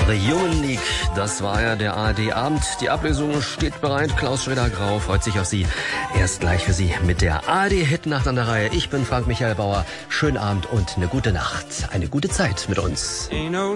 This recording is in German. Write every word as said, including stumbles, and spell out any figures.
The Human League, das war ja der A R D-Abend. Die Ablösung steht bereit. Klaus Schröder-Grau freut sich auf Sie. Erst gleich für Sie mit der A R D-Hitnacht an der Reihe. Ich bin Frank Michael Bauer. Schönen Abend und eine gute Nacht. Eine gute Zeit mit uns.